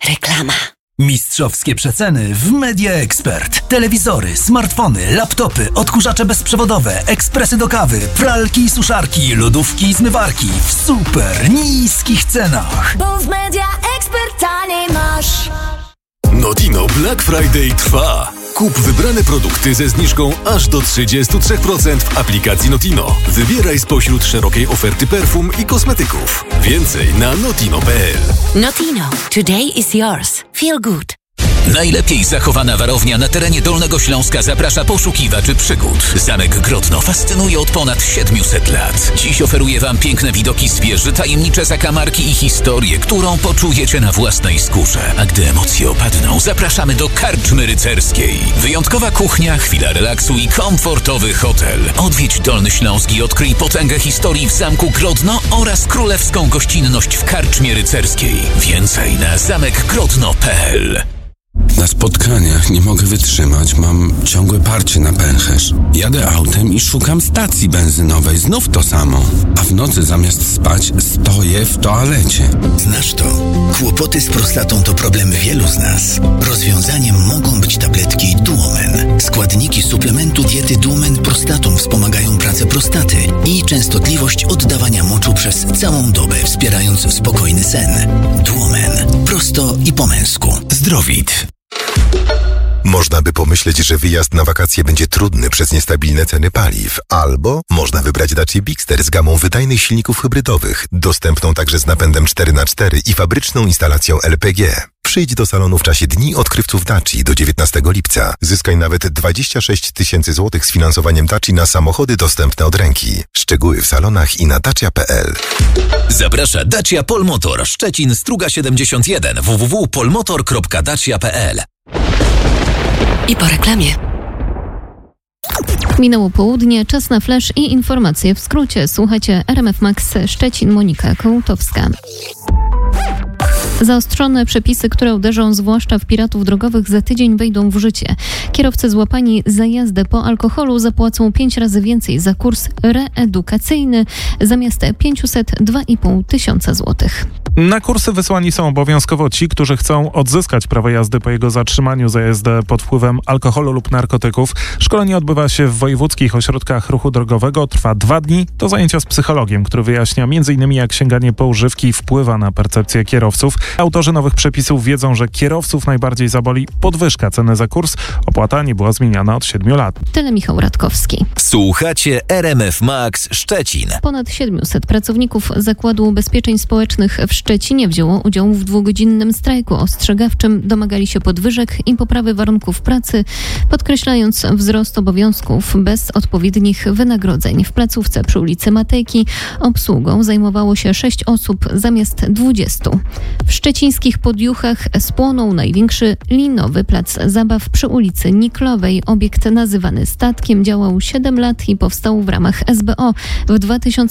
Reklama. Mistrzowskie przeceny w Media Expert. Telewizory, smartfony, laptopy, odkurzacze bezprzewodowe, ekspresy do kawy, pralki i suszarki, lodówki i zmywarki w super niskich cenach. Bo w Media Expert taniej masz. Notino Black Friday trwa. Kup wybrane produkty ze zniżką aż do 33% w aplikacji Notino. Wybieraj spośród szerokiej oferty perfum i kosmetyków. Więcej na notino.pl. Notino. Today is yours. Feel good. Najlepiej zachowana warownia na terenie Dolnego Śląska zaprasza poszukiwaczy przygód. Zamek Grodno fascynuje od ponad 700 lat. Dziś oferuje Wam piękne widoki z wieży, tajemnicze zakamarki i historię, którą poczujecie na własnej skórze. A gdy emocje opadną, zapraszamy do Karczmy Rycerskiej. Wyjątkowa kuchnia, chwila relaksu i komfortowy hotel. Odwiedź Dolny Śląsk i odkryj potęgę historii w Zamku Grodno oraz królewską gościnność w Karczmie Rycerskiej. Więcej na zamekgrodno.pl. Na spotkaniach nie mogę wytrzymać, mam ciągłe parcie na pęcherz. Jadę autem i szukam stacji benzynowej, znów to samo. A w nocy zamiast spać stoję w toalecie. Znasz to? Kłopoty z prostatą to problem wielu z nas. Rozwiązaniem mogą być tabletki Duomen. Składniki suplementu diety Duomen Prostatum wspomagają pracę prostaty i częstotliwość oddawania moczu przez całą dobę, wspierając spokojny sen. Duomen. Prosto i po męsku. Zdrowit. Można by pomyśleć, że wyjazd na wakacje będzie trudny przez niestabilne ceny paliw, albo można wybrać Dacia Bigster z gamą wydajnych silników hybrydowych, dostępną także z napędem 4x4 i fabryczną instalacją LPG. Przyjdź do salonu w czasie Dni Odkrywców Daci do 19 lipca. Zyskaj nawet 26 000 złotych z finansowaniem Daci na samochody dostępne od ręki. Szczegóły w salonach i na dacia.pl. Zaprasza Dacia Polmotor, Szczecin, Struga 71, www.polmotor.dacia.pl. I po reklamie. Minęło południe, czas na flash i informacje w skrócie. Słuchajcie RMF Max Szczecin, Monika Kołtowska. Zaostrzone przepisy, które uderzą zwłaszcza w piratów drogowych, za tydzień wejdą w życie. Kierowcy złapani za jazdę po alkoholu zapłacą 5 razy więcej za kurs reedukacyjny zamiast 502,5 tysiąca złotych. Na kursy wysłani są obowiązkowo ci, którzy chcą odzyskać prawo jazdy po jego zatrzymaniu za jazdę pod wpływem alkoholu lub narkotyków. Szkolenie odbywa się w wojewódzkich ośrodkach ruchu drogowego. Trwa 2 dni. To zajęcia z psychologiem, który wyjaśnia m.in. jak sięganie po używki wpływa na percepcję kierowców. Autorzy nowych przepisów wiedzą, że kierowców najbardziej zaboli podwyżka ceny za kurs. Opłata nie była zmieniana od 7 lat. Tyle Michał Radkowski. Słuchacie RMF Max Szczecin. Ponad 700 pracowników Zakładu Ubezpieczeń Społecznych w Szczecinie wzięło udział w 2-godzinnym strajku ostrzegawczym. Domagali się podwyżek i poprawy warunków pracy, podkreślając wzrost obowiązków bez odpowiednich wynagrodzeń. W placówce przy ulicy Matejki obsługą zajmowało się 6 osób zamiast 20. W szczecińskich Podjuchach spłonął największy linowy plac zabaw przy ulicy Niklowej. Obiekt nazywany Statkiem działał 7 lat i powstał w ramach SBO w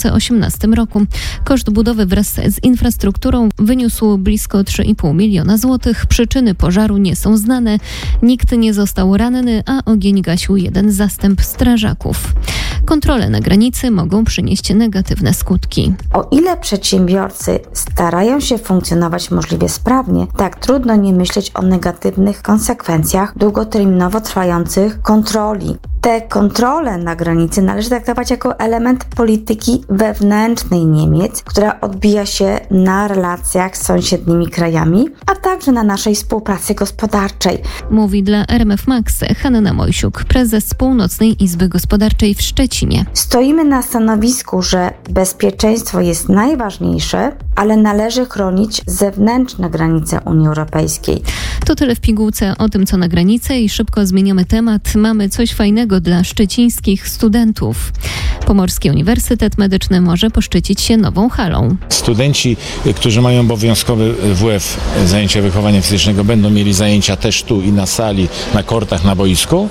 2018 roku. Koszt budowy wraz z infrastrukturą wyniósł blisko 3,5 miliona złotych. Przyczyny pożaru nie są znane. Nikt nie został ranny, a ogień gasił jeden zastęp strażaków. Kontrole na granicy mogą przynieść negatywne skutki. O ile przedsiębiorcy starają się funkcjonować możliwie sprawnie, tak trudno nie myśleć o negatywnych konsekwencjach długoterminowo trwających kontroli. Te kontrole na granicy należy traktować jako element polityki wewnętrznej Niemiec, która odbija się na relacjach z sąsiednimi krajami, a także na naszej współpracy gospodarczej. Mówi dla RMF Max Hanna Mojsiuk, prezes Północnej Izby Gospodarczej w Szczecinie. Stoimy na stanowisku, że bezpieczeństwo jest najważniejsze, ale należy chronić zewnętrzne granice Unii Europejskiej. To tyle w pigułce o tym, co na granicy, i szybko zmieniamy temat. Mamy coś fajnego dla szczecińskich studentów. Pomorski Uniwersytet Medyczny może poszczycić się nową halą. Studenci, którzy mają obowiązkowy WF, zajęcia wychowania fizycznego, będą mieli zajęcia też tu i na sali, na kortach, na boisku,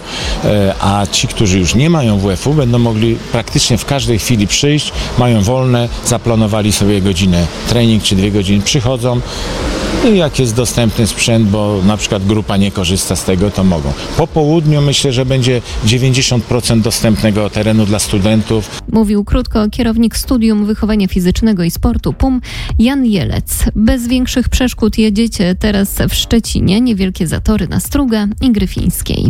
a ci, którzy już nie mają WF-u, będą mogli praktycznie w każdej chwili przyjść, mają wolne, zaplanowali sobie godzinę trening czy 2 godziny, przychodzą I jak jest dostępny sprzęt, bo na przykład grupa nie korzysta z tego, to mogą. Po południu myślę, że będzie 90% dostępnego terenu dla studentów. Mówił krótko kierownik Studium Wychowania Fizycznego i Sportu PUM Jan Jelec. Bez większych przeszkód jedziecie teraz w Szczecinie, niewielkie zatory na Struga i Gryfińskiej.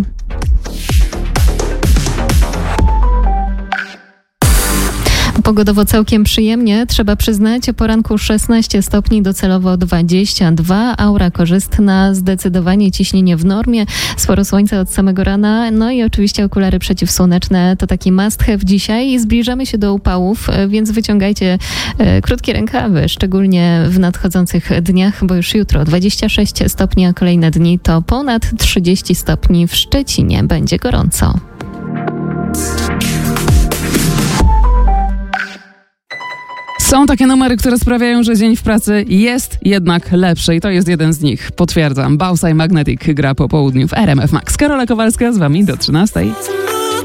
Pogodowo całkiem przyjemnie, trzeba przyznać. O poranku 16 stopni, docelowo 22. Aura korzystna, zdecydowanie ciśnienie w normie. Sporo słońca od samego rana. No i oczywiście okulary przeciwsłoneczne to taki must have dzisiaj. Zbliżamy się do upałów, więc wyciągajcie krótkie rękawy, szczególnie w nadchodzących dniach, bo już jutro 26 stopni, a kolejne dni to ponad 30 stopni w Szczecinie. Będzie gorąco. Są takie numery, które sprawiają, że dzień w pracy jest jednak lepszy i to jest jeden z nich. Potwierdzam. Bausa i Magnetic gra po południu w RMF Max. Karola Kowalska z wami do 13.